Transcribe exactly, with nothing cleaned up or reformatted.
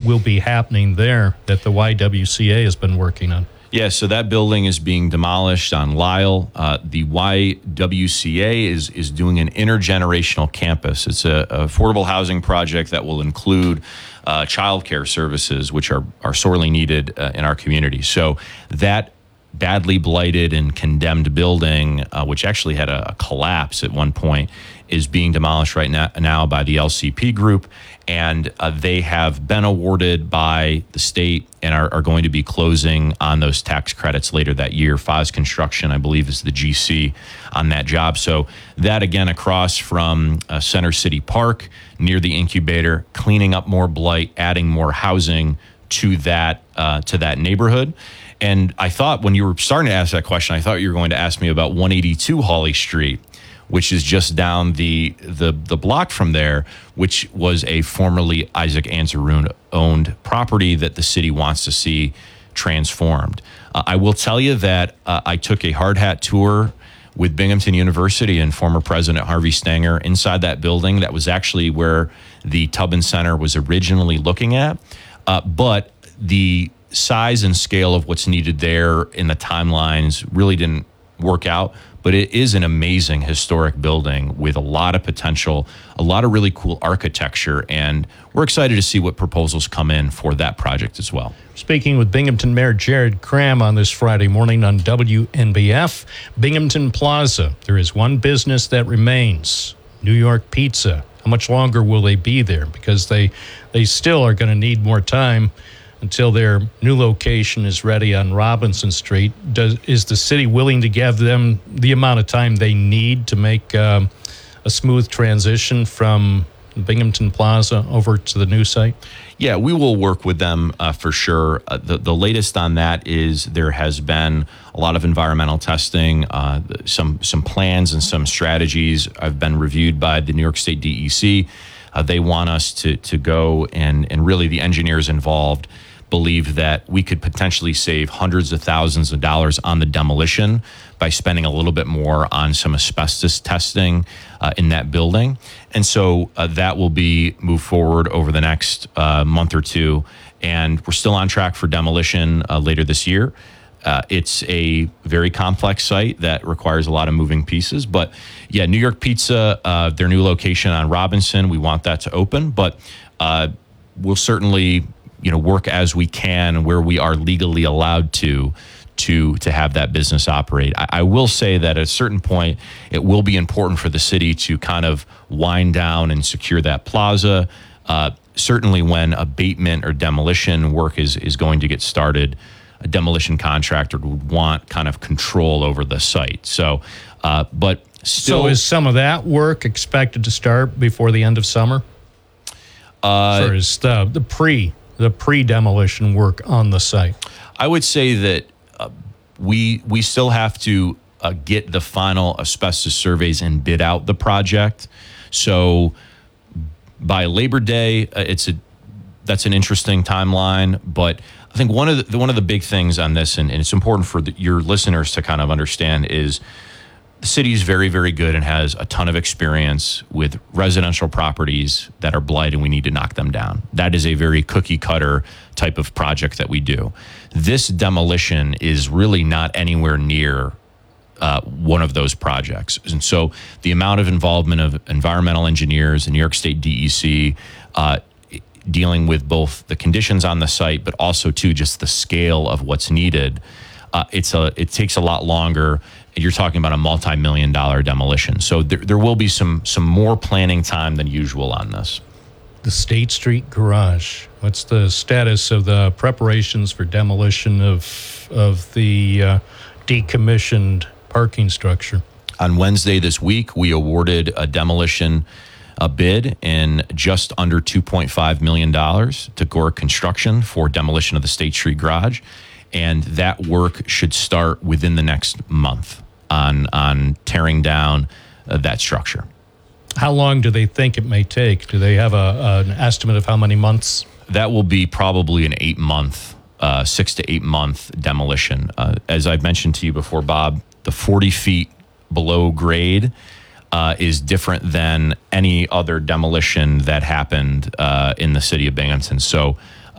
will be happening there that the Y W C A has been working on? Yeah, so that building is being demolished on Lyle. Uh, the Y W C A is is doing an intergenerational campus. It's a, a affordable housing project that will include uh, childcare services, which are are sorely needed uh, in our community. So that badly blighted and condemned building, uh, which actually had a, a collapse at one point, is being demolished right now, now by the L C P group. And uh, they have been awarded by the state and are, are going to be closing on those tax credits later that year. Foz Construction, I believe, is the G C on that job. So that, again, across from uh, Center City Park, near the incubator, cleaning up more blight, adding more housing to that uh, to that neighborhood. And I thought when you were starting to ask that question, I thought you were going to ask me about one eighty-two Hawley Street, which is just down the the the block from there, which was a formerly Isaac Anzarun owned property that the city wants to see transformed. Uh, I will tell you that uh, I took a hard hat tour with Binghamton University and former President Harvey Stanger inside that building. That was actually where the Tubman Center was originally looking at. Uh, but the size and scale of what's needed there in the timelines really didn't work out. But it is an amazing historic building with a lot of potential, a lot of really cool architecture, and we're excited to see what proposals come in for that project as well. Speaking with Binghamton Mayor Jared Kraham on this Friday morning on W N B F, Binghamton Plaza, there is one business that remains, New York Pizza. How much longer will they be there? Because they, they still are going to need more time until their new location is ready on Robinson Street. Does, is the city willing to give them the amount of time they need to make um, a smooth transition from Binghamton Plaza over to the new site? Yeah, we will work with them uh, for sure. Uh, the, the latest on that is there has been a lot of environmental testing, uh, some some plans and some strategies have been reviewed by the New York State D E C. Uh, they want us to to go and and really the engineers involved believe that we could potentially save hundreds of thousands of dollars on the demolition by spending a little bit more on some asbestos testing uh, in that building. And so uh, that will be moved forward over the next uh, month or two. And we're still on track for demolition uh, later this year. Uh, it's a very complex site that requires a lot of moving pieces. But yeah, New York Pizza, uh, their new location on Robinson, we want that to open. But uh, we'll certainly you know, work as we can where we are legally allowed to, to, to have that business operate. I, I will say that at a certain point, it will be important for the city to kind of wind down and secure that plaza. Uh, certainly when abatement or demolition work is, is going to get started, a demolition contractor would want kind of control over the site. So, uh, but still. So is some of that work expected to start before the end of summer? Uh, or is the, the pre the pre-demolition work on the site? I would say that uh, we we still have to uh, get the final asbestos surveys and bid out the project. So by Labor Day, uh, it's a that's an interesting timeline. But I think one of the one of the big things on this, and, and it's important for the, your listeners to kind of understand, is the city is very, very good and has a ton of experience with residential properties that are blighted and we need to knock them down. That is a very cookie cutter type of project that we do. This demolition is really not anywhere near uh, one of those projects. And so the amount of involvement of environmental engineers and New York State D E C uh, dealing with both the conditions on the site, but also too just the scale of what's needed, uh, it's a it takes a lot longer. You're talking about a multi-million dollar demolition. So there, there will be some some more planning time than usual on this. The State Street Garage. What's the status of the preparations for demolition of of the uh, decommissioned parking structure? On Wednesday this week, we awarded a demolition a bid in just under two point five million dollars to Gore Construction for demolition of the State Street Garage. And that work should start within the next month on on tearing down uh, that structure. How long do they think it may take? Do they have a, an estimate of how many months? That will be probably an eight-month, uh, six to eight-month demolition. Uh, as I've mentioned to you before, Bob, the forty feet below grade uh, is different than any other demolition that happened uh, in the city of Binghamton. So